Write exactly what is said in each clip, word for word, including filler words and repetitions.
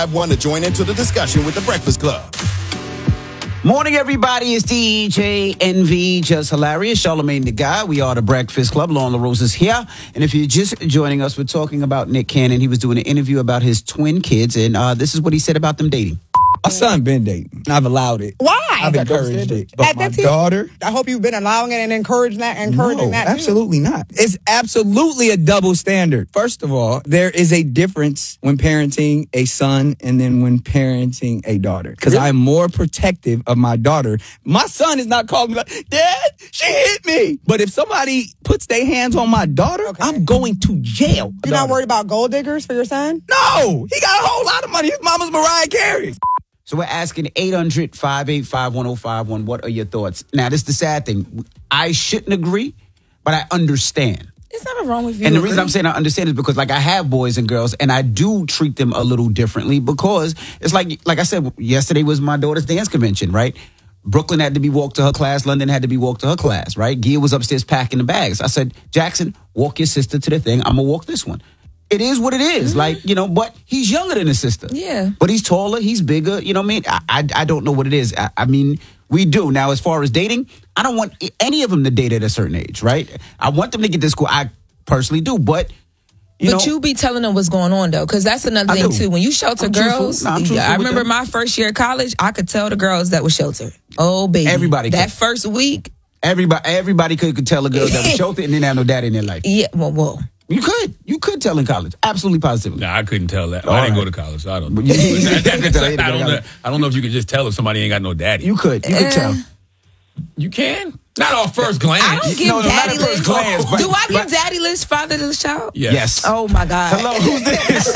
Have one to join into the discussion with the Breakfast Club. Morning, everybody. It's D J N V, just hilarious. Charlamagne the Guy. We are the Breakfast Club. Lauren LaRose is here. And if you're just joining us, we're talking about Nick Cannon. He was doing an interview about his twin kids, and uh, this is what he said about them dating. My son been dating. I've allowed it. Why? I've encouraged it. But At my fifteen? daughter... I hope you've been allowing it and encouraging that, encouraging no, that too. absolutely not. It's absolutely a double standard. First of all, there is a difference when parenting a son and then when parenting a daughter. Because I am more protective of my daughter. My son is not calling me like, Dad, she hit me. But if somebody puts their hands on my daughter, okay. I'm going to jail. You're not worried about gold diggers for your son? No, he got a whole lot of money. His mama's Mariah Carey. So we're asking eight hundred, five eight five, one oh five one, what are your thoughts? Now, this is the sad thing. I shouldn't agree, but I understand. There's nothing wrong with you. And the reason I'm saying I understand is because, like, I have boys and girls, and I do treat them a little differently because it's like, like I said, yesterday was my daughter's dance convention, right? Brooklyn had to be walked to her class. London had to be walked to her class, right? Gia was upstairs packing the bags. I said, Jackson, walk your sister to the thing. I'm going to walk this one. It is what it is. Mm-hmm. Like, you know, but he's younger than his sister. Yeah. But he's taller. He's bigger. You know what I mean? I, I, I don't know what it is. I, I mean, we do. Now, as far as dating, I don't want any of them to date at a certain age, right? I want them to get to school. I personally do. But, you But know, you be telling them what's going on, though, because that's another I thing, do. too. When you shelter I'm girls, truthful. No, I'm truthful I with remember them. my first year of college, I could tell the girls that was sheltered. Oh, baby. Everybody That could. first week. everybody everybody could, could tell a girl that was sheltered and didn't have no daddy in their life. Yeah, well, well. You could. You could tell in college. Absolutely positively. Nah, I couldn't tell that. All I didn't right. go to college, so I don't know. But you- you could tell he I, didn't don't go to know college. I don't know if you can just tell if somebody ain't got no daddy. You could. You could Uh, tell. You can? Not off first glance. I don't give No, no, not daddy at first list. glance, but- Do I give but- daddy list, fatherless child? Yes. Yes. Oh, my God. Hello, who's this?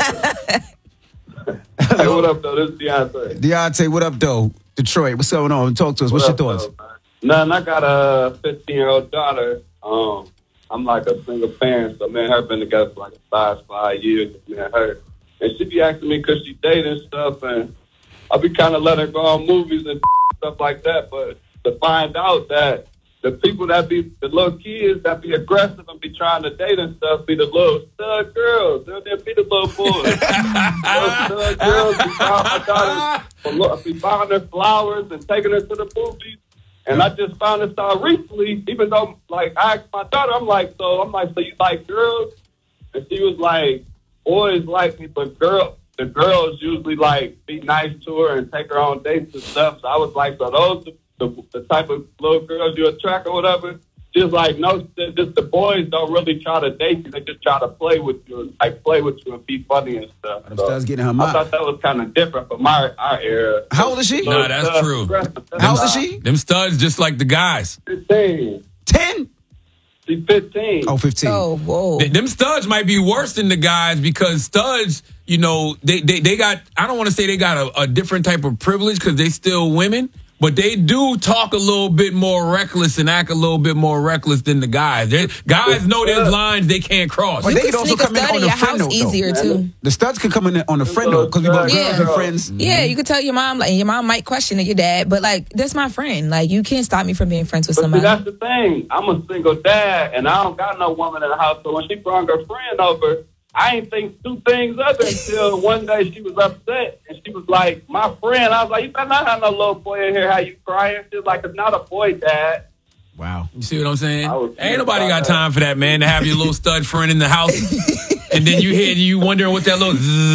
Hey, what up, though? This is Deontay. Deontay, what up, though? Detroit, what's going on? Talk to us. What's What your up, thoughts? though, man? None. I got a fifteen-year-old daughter. Um, I'm like a single parent, so me and her been together for like five, five years, me and her. And she be asking me because she dating and stuff, and I be kind of letting her go on movies and stuff like that. But to find out that the people that be, the little kids that be aggressive and be trying to date and stuff be the little stud girls. They'll be the little boys. Little stud girls be buying my daughter, be buying her flowers and taking her to the movies. And I just found this out recently, even though, like, I asked my daughter, I'm like, so, I'm like, so you like girls? And she was like, boys like me, but girl, the girls usually, like, be nice to her and take her on dates and stuff. So I was like, so those the, the type of little girls you attract or whatever? She was like, no, just the boys don't really try to date you. They just try to play with you, like, play with you and be funny and stuff. Them So studs getting her I mouth. thought that was kind of different from our, our era. How old is she? Nah, that's Uh, true. How old is she? Them studs just like the guys. fifteen. ten? She's fifteen. Oh, fifteen. Oh, whoa. Th- Them studs might be worse than the guys because studs, you know, they they, they got, I don't want to say they got a, a different type of privilege because they still women, but they do talk a little bit more reckless and act a little bit more reckless than the guys. They, guys know there's lines they can't cross. But You they can could also sneak a come in stud on in the your friend house note, though. easier, too. The studs could come in on the friend note because we both Yeah. girls and friends. Yeah, you could tell your mom, like, and your mom might question your dad, but, like, that's my friend. Like, you can't stop me from being friends with But see, somebody. that's the thing. I'm a single dad, and I don't got no woman in the house. So when she brought her friend over, I ain't think two things of it until one day she was upset, and she was like, my friend. I was like, you better not have no little boy in here. How you crying? She was like, it's not a boy, Dad. Wow. You see what I'm saying? I was Ain't nobody got about that. time for that, man, to have your little stud friend in the house. And then you hear you wondering what that little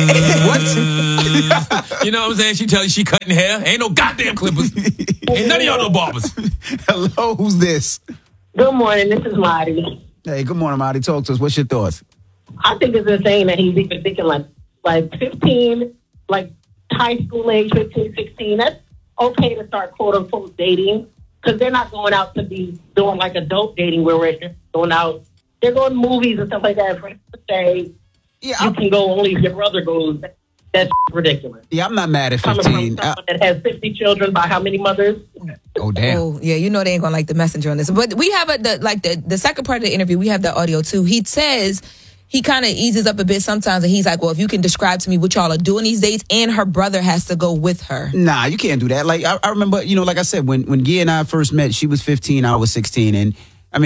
what? You know what I'm saying? She tell you she cutting hair. Ain't no goddamn clippers. Ain't none of y'all no barbers. Hello, who's this? Good morning. This is Marty. Hey, good morning, Marty. Talk to us. What's your thoughts? I think it's insane that he's even thinking like like fifteen, like high school age, fifteen, sixteen. That's okay to start quote unquote dating because they're not going out to be doing like adult dating where we're just going out. They're going to movies and stuff like that. For him to say Yeah, you I'm, can go only if your brother goes, that's ridiculous. yeah, I'm not mad at Coming fifteen. from I, someone that has fifty children by how many mothers? oh, damn. Oh, yeah, you know they ain't gonna like the messenger on this. But we have a the like the the second part of the interview. We have the audio too. He says he kind of eases up a bit sometimes, and he's like, "Well, if you can describe to me what y'all are doing these dates, and her brother has to go with her." Nah, you can't do that. Like I, I remember, you know, like I said, when when Gia and I first met, she was fifteen, I was sixteen, and I mean,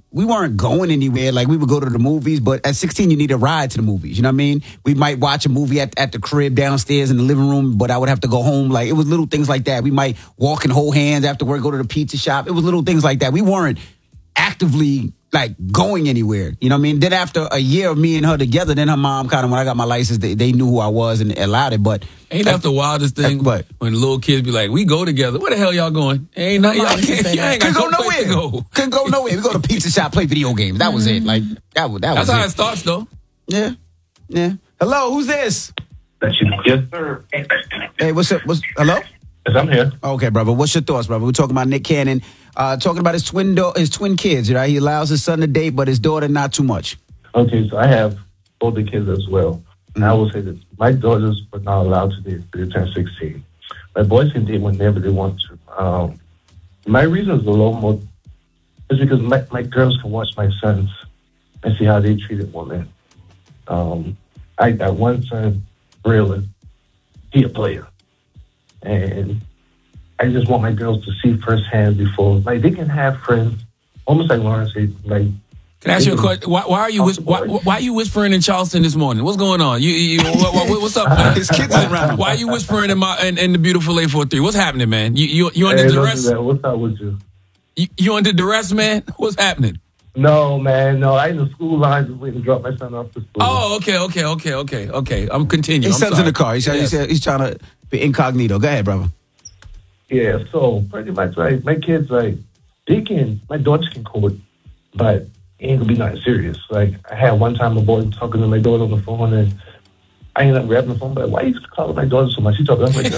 we weren't going anywhere. Like, we would go to the movies, but at sixteen, you need a ride to the movies. You know what I mean? We might watch a movie at, at the crib downstairs in the living room, but I would have to go home. Like, it was little things like that. We might walk and hold hands after work, go to the pizza shop. It was little things like that. We weren't actively, like, going anywhere. You know what I mean? Then after a year of me and her together, then her mom kind of, when I got my license, they, they knew who I was and allowed it. But ain't that the wildest thing? What? When little kids be like, we go together. Where the hell y'all going? Ain't nothing. Y'all can't, y'all ain't got couldn't go no place nowhere. to go. Couldn't go nowhere. We go to pizza shop, play video games. That was it. Like, that was that That's was how it. it starts, though. Yeah. Yeah. Hello, who's this? That you, yes, sir. Hey, what's up? What's hello? Yes, I'm here. Okay, brother. What's your thoughts, brother? We're talking about Nick Cannon, uh, talking about his twin do- his twin kids. Right? He allows his son to date, but his daughter not too much. Okay, so I have older kids as well. And I will say this. My daughters were not allowed to date until they turned sixteen. My boys can date whenever they want to. Um, my reason is a little more, is because my, my girls can watch my sons and see how they treated women. Um, I got one son, Braylon. He a player. And I just want my girls to see firsthand before, like, they can have friends, almost like Lauren said, like. Can I ask you a question? Why, why are you whis- why, why are you whispering in Charleston this morning? What's going on? You, you, what, what, what's up, man? His kids are around him. Why are you whispering in my in, in the beautiful eight four three? What's happening, man? You you, you under Hey, don't do duress? that. What's up with you? You, you under duress, man? What's happening? No, man, no. I in the school line just waiting to drop my son off to school. Oh, okay, okay, okay, okay, okay. I'm continuing. His I'm son's sorry. in the car. He's, Yes. he's, he's trying to be incognito. Go ahead, brother. Yeah, so pretty much, like, my kids, like, they can, my daughters can court, but it ain't gonna be nothing serious. Like, I had one time a boy talking to my daughter on the phone, and I ended up grabbing the phone, but why you calling my daughter so much? She talking, I'm like,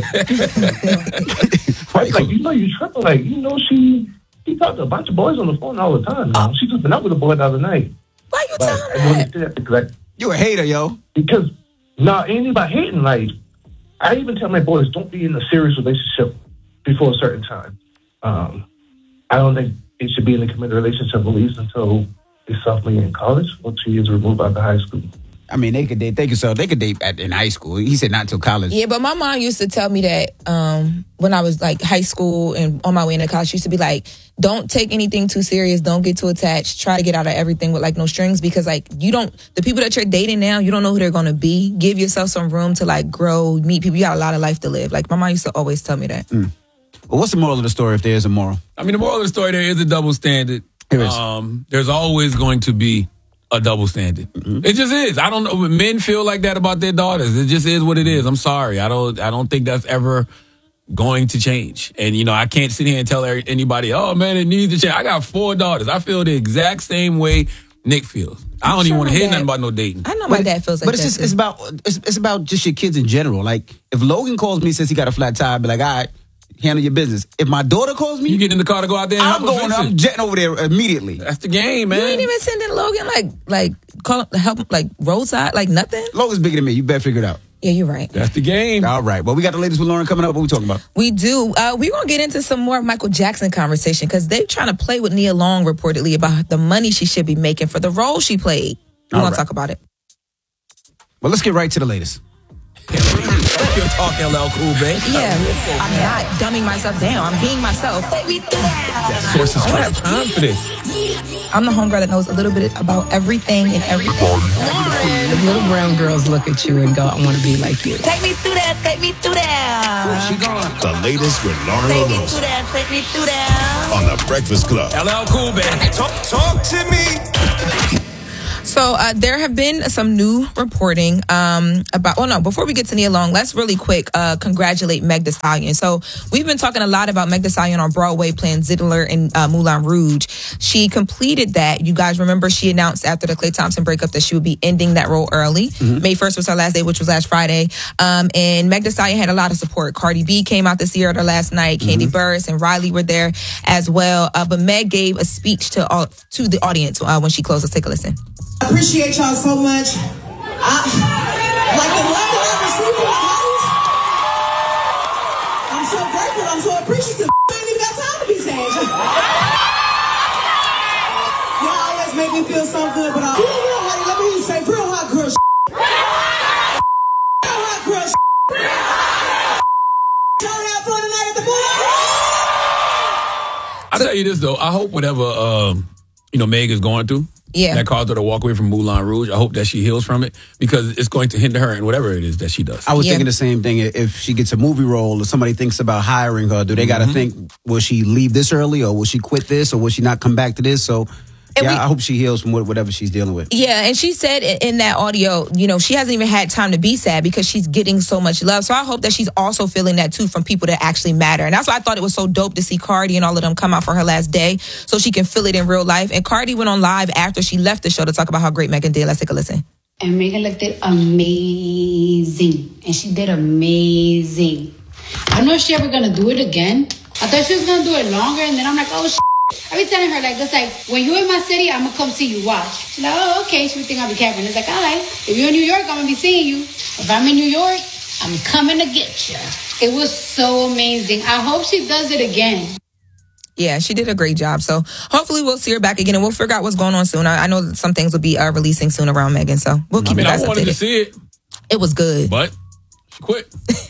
like, like, you know, you tripping, like, you know, she, she talked to a bunch of boys on the phone all the time. Now. She just been up with a boy the other night. Why you But telling I me don't that? understand that because, I, You a hater, yo. because no, it ain't about hating. Like, I even tell my boys, don't be in a serious relationship before a certain time. Um, I don't think it should be in a committed relationship at least until they sophomore year in college or two years removed out of high school. I mean, they could date. They could so they could date at, in high school. He said not until college. Yeah, but my mom used to tell me that um, when I was like high school and on my way into college, she used to be like, don't take anything too serious. Don't get too attached. Try to get out of everything with like no strings because like you don't, the people that you're dating now, you don't know who they're going to be. Give yourself some room to like grow, meet people. You got a lot of life to live. Like my mom used to always tell me that. Mm. Well, what's the moral of the story if there is a moral? I mean, the moral of the story, there is a double standard. There is. Um, there's always going to be a double standard. Mm-hmm. It just is. I don't know. Men feel like that about their daughters. It just is what it is. I'm sorry. I don't. I don't think that's ever going to change. And you know, I can't sit here and tell anybody, "Oh man, it needs to change." I got four daughters. I feel the exact same way Nick feels. I don't I'm even sure want to my hear dad- nothing about no dating. I know my dad feels like But it's that just too. it's about it's, it's about just your kids in general. Like if Logan calls me and says he got a flat tire, I'd be like, all right, handle your business. If my daughter calls me, You get in the car to go out there and I'm help her going. fix it. I'm jetting over there immediately. That's the game, man. You ain't even sending Logan like like call help like roadside like nothing. Logan's bigger than me. You better figure it out. Yeah, you're right. That's the game. All right. Well, we got the ladies with Lauren coming up. What we talking about? We do. Uh, we're going to get into some more Michael Jackson conversation because they're trying to play with Nia Long reportedly about the money she should be making for the role she played. We're All going to right. talk about it. Well, let's get right to the latest. You're talking L L Cool, babe. Yeah, I'm not dumbing myself down. I'm being myself. Sources don't have time for this. I'm the homegirl that knows a little bit about everything and everything. The little brown girls look at you and go, I want to be like you. Take me through that, take me through that. She gone. The latest with Lauren Take me Ramos through that, take me through that. on The Breakfast Club. L L Cool, babe. Talk, talk to me. So uh, there have been some new reporting um, about. Oh no! Before we get to Nia Long, let's really quick uh, congratulate Meg Thee Stallion. So we've been talking a lot about Meg Thee Stallion on Broadway playing Zidler in uh, Moulin Rouge. She completed that. You guys remember she announced after the Klay Thompson breakup that she would be ending that role early. Mm-hmm. May first was her last day, which was last Friday. Um, and Meg Thee Stallion had a lot of support. Cardi B came out to see her last night. Mm-hmm. Kandi Burruss and Riley were there as well. Uh, but Meg gave a speech to all, to the audience uh, when she closed. Let's take a listen. I appreciate y'all so much. I, like the love that I received from others, I'm so grateful. I'm so appreciative. I ain't even got time to be sad. Y'all always make me feel so good, but I, real, real hot, let me hear you say real hot girl real hot girl Y'all have fun tonight at the bar. I'll tell you this, though. I hope whatever... Um, you know, Meg is going through. Yeah. That caused her to walk away from Moulin Rouge. I hope that she heals from it because it's going to hinder her in whatever it is that she does. I was Yeah. thinking the same thing. If she gets a movie role or somebody thinks about hiring her, do they got to think, will she leave this early or will she quit this or will she not come back to this? So, And yeah, we- I hope she heals from what- whatever she's dealing with. Yeah, and she said in in that audio, you know, she hasn't even had time to be sad because she's getting so much love. So I hope that she's also feeling that too from people that actually matter. And that's why I thought it was so dope to see Cardi and all of them come out for her last day so she can feel it in real life. And Cardi went on live after she left the show to talk about how great Megan did. Let's take a listen. And Megan looked at amazing. And she did amazing. I don't know if she's ever gonna do it again. I thought she was gonna do it longer, and then I'm like, oh, shit. I be telling her, like, that's like, when you're in my city, I'm gonna come see you watch. She's like, oh, okay. She would think I'll be capping. It's like, all right. If you're in New York, I'm gonna be seeing you. If I'm in New York, I'm coming to get you. It was so amazing. I hope she does it again. Yeah, she did a great job. So hopefully we'll see her back again and we'll figure out what's going on soon. I, I know that some things will be uh, releasing soon around Megan. So we'll keep I mean, you guys I wanted updated. to see it, It was good. but she quit.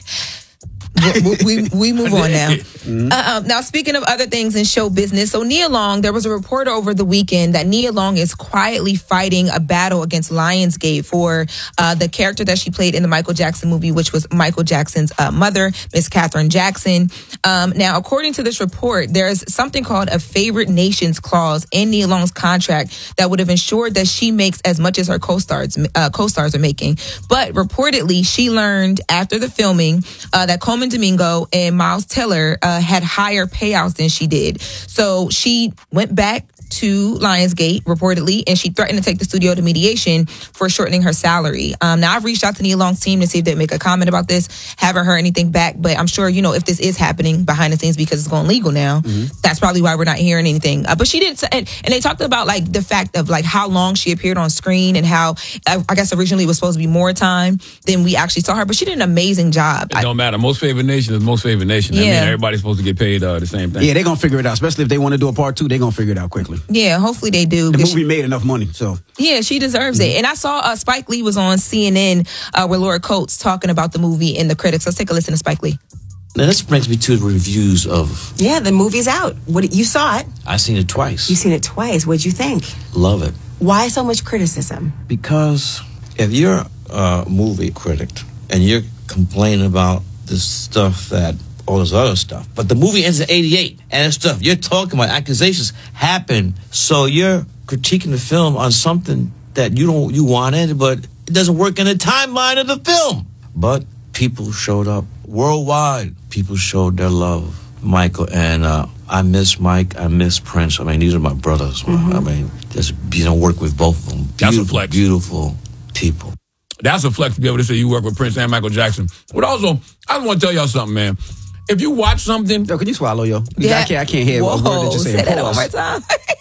we, we, we move on now. Uh, um, now, speaking of other things in show business, so Nia Long, there was a report over the weekend that Nia Long is quietly fighting a battle against Lionsgate for uh, the character that she played in the Michael Jackson movie, which was Michael Jackson's uh, mother, Miss Katherine Jackson. Um, now, according to this report, there's something called a favored nations clause in Nia Long's contract that would have ensured that she makes as much as her co-stars uh, co-stars are making. But reportedly, she learned after the filming uh, that Coleman Domingo and Miles Teller uh, had higher payouts than she did. So she went back to Lionsgate, reportedly, and she threatened to take the studio to mediation for shortening her salary. Um, now, I've reached out to Nia Long's team to see if they make a comment about this. Haven't heard anything back, but I'm sure, you know, if this is happening behind the scenes because it's going legal now, mm-hmm. that's probably why we're not hearing anything. Uh, but she did, and, and they talked about, like, the fact of, like, how long she appeared on screen and how, I, I guess, originally it was supposed to be more time than we actually saw her, but she did an amazing job. It don't matter. Most favored nation is most favored nation. Yeah. I mean, everybody's supposed to get paid uh, the same thing. Yeah, they're going to figure it out, especially if they want to do a part two, they're going to figure it out quickly. Yeah, hopefully they do. The because movie made enough money, so. Yeah, she deserves it. And I saw uh, Spike Lee was on C N N uh, with Laura Coates talking about the movie and the critics. Let's take a listen to Spike Lee. Now, this brings me to the reviews of... Yeah, the movie's out. What you saw it. I seen it twice. You've seen it twice. What'd you think? Love it. Why so much criticism? Because if you're a movie critic and you're complaining about this stuff that... all this other stuff. But the movie ends in eighty-eight. And it's stuff you're talking about, accusations happen. So you're critiquing the film on something that you don't you wanted, but it doesn't work in the timeline of the film. But people showed up worldwide. People showed their love. Michael, and uh, I miss Mike, I miss Prince. I mean, these are my brothers. Mm-hmm. I mean, just, you know, work with both of them. Beautiful, That's a flex. Beautiful people. That's a flex to be able to say you work with Prince and Michael Jackson. But also, I want to tell y'all something, man. If you watch something... Yo, can you swallow, yo? Yeah. I can't, I can't hear Whoa, a word that you're saying. say that one Pause. more time.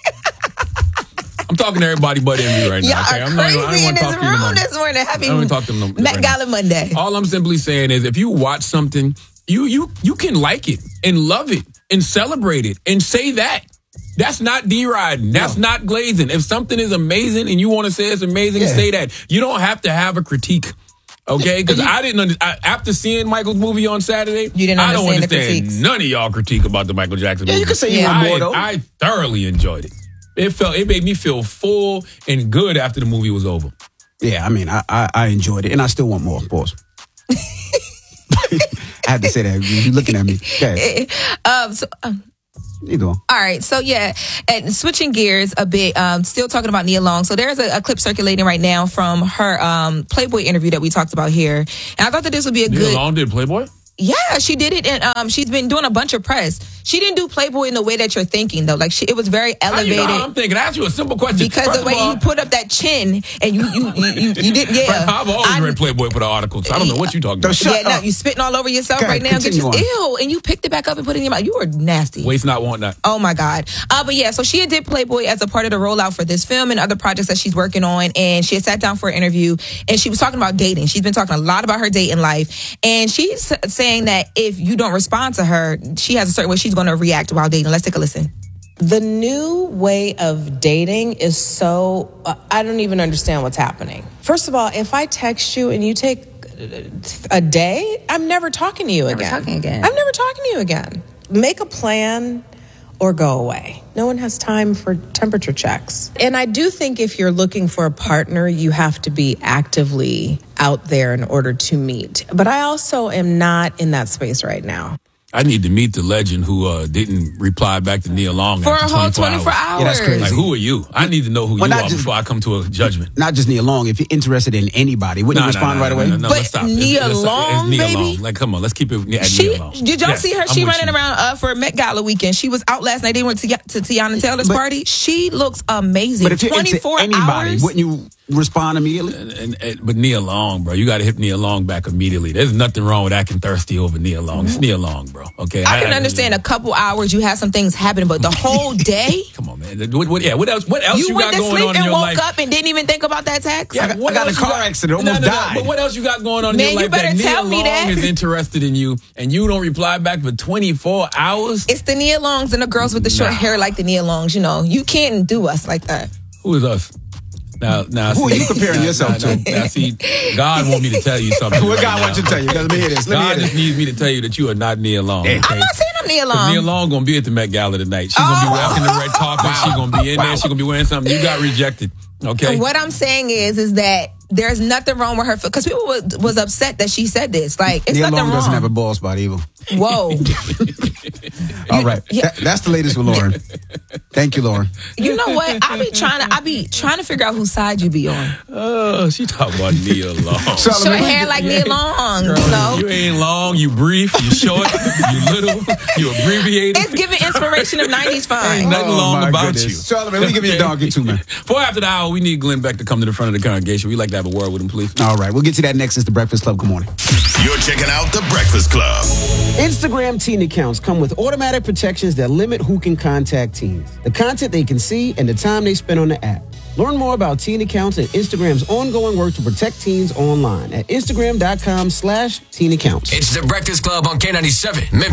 I'm talking to everybody but Envy right now. Y'all Okay? are I'm not, crazy I don't in want to this talk to you no more. room this morning. I Happy don't want to talk to them no, Met right Gala now. Monday. All I'm simply saying is if you watch something, you you you can like it and love it and celebrate it and say that. That's not deriding. That's no. not glazing. If something is amazing and you want to say it's amazing, yeah. say that. You don't have to have a critique. Okay, because I didn't under, I, after seeing Michael's movie on Saturday, you didn't I don't understand understand the critiques. none of y'all critique about the Michael Jackson movie. Yeah, you can say you yeah. want more I, though. I thoroughly enjoyed it. It felt it made me feel full and good after the movie was over. Yeah, I mean, I I, I enjoyed it, and I still want more. Pause. I had to say that. You're looking at me. Okay. um, so, um, You doing? All right, so yeah, and switching gears a bit, um, still talking about Nia Long. So there's a, a clip circulating right now from her um, Playboy interview that we talked about here, and I thought that this would be a Nia good. Long did Playboy? Yeah, she did it, and um, she's been doing a bunch of press. She didn't do Playboy in the way that you're thinking, though. Like she, it was very elevated. How you know how I'm thinking? I asked you a simple question. Because First the way of all, you put up that chin and you you you you, you did yeah. I've always I, read Playboy for the articles. So I don't know what you're talking about. Yeah, no, you spitting all over yourself Okay, right now. Get continue you ew, and you picked it back up and put it in your mouth. You were nasty. Waste not, want not. Oh my God. Uh, but yeah, so she did Playboy as a part of the rollout for this film and other projects that she's working on. And she had sat down for an interview and she was talking about dating. She's been talking a lot about her dating life. And she's saying that if you don't respond to her, she has a certain way she's going to react while dating. Let's take a listen. The new way of dating is so, uh, I don't even understand what's happening. First of all, if I text you and you take a day, I'm never talking to you Never again. talking again. I'm never talking to you again. Make a plan or go away. No one has time for temperature checks. And I do think if you're looking for a partner, you have to be actively out there in order to meet. But I also am not in that space right now. I need to meet the legend who uh, didn't reply back to Nia Long For after a whole twenty-four twenty-four hours. Yeah, that's crazy. Like, who are you? I need to know who Well, you not are just- before I come to a judgment. Not just Nia Long. If you're interested in anybody, wouldn't Nah, you nah, respond nah, right nah, away? nah, nah, But let's stop. Nia It's- it's- Long, it's Nia baby? Long. Like, come on, let's keep it at She, Nia Long. did y'all Yes, see her? I'm She with running you. around uh, for Met Gala weekend. She was out last night. They went to, to Tiana Taylor's party. She looks amazing. But if you're into twenty-four anybody, hours. wouldn't you respond immediately? And, and, and, but Nia Long, bro, you got to hit Nia Long back immediately. There's nothing wrong with acting thirsty over Nia Long. It's Nia Long, bro. Okay, I can understand a couple hours you had some things happening, but the whole day Come on, man. What, what, yeah, what else? What else you, you got went to going sleep on in and your woke life? up and didn't even think about that text. Yeah, I got- what I got else in a you car accident, almost no, no, no, died. But what else you got going on Man, in your you life better that Nia tell me Long that. is interested in you and you don't reply back for twenty-four hours? It's the Nia Longs and the girls with the short hair like the Nia Longs. You know, you can't do us like that. Who is us? Now, now, Who are see, you comparing now, yourself now, to? Now, now, see, God want me to tell you something. What right God now. wants you to tell you? Let me hear this. Let me God hear just this. needs me to tell you that you are not Nia Long. Okay? I'm not saying I'm Nia 'Cause Long. Nia Long gonna be at the Met Gala tonight. She's gonna be Oh. walking the red carpet. She's gonna be in there. She's gonna be wearing something. You got rejected. Okay. What I'm saying is, is that there's nothing wrong with her because people was, was upset that she said this. Like, it's Nia nothing Long wrong. doesn't have a ball spot either. Whoa. All right. That- that's the latest with Lauren. Thank you, Lauren. You know what? I be trying to I be trying to figure out whose side you be on. Oh, she talking about Nia Long. Short hair like Nia Long. Girl, You know? you ain't long. You brief. You short. You little. You abbreviated. It's giving inspiration of nineties fine. Ain't nothing Oh, long my about goodness. you. Charlamagne, we give you a donkey too, man. For after the hour, we need Glenn Beck to come to the front of the congregation. We like to have a word with him, please. All right. We'll get to that next. It's the Breakfast Club. Good morning. You're checking out The Breakfast Club. Instagram teen accounts come with automatic protections that limit who can contact teens, the content they can see, and the time they spend on the app. Learn more about teen accounts and Instagram's ongoing work to protect teens online at Instagram.com slash teen accounts. It's The Breakfast Club on K ninety-seven. Memphis.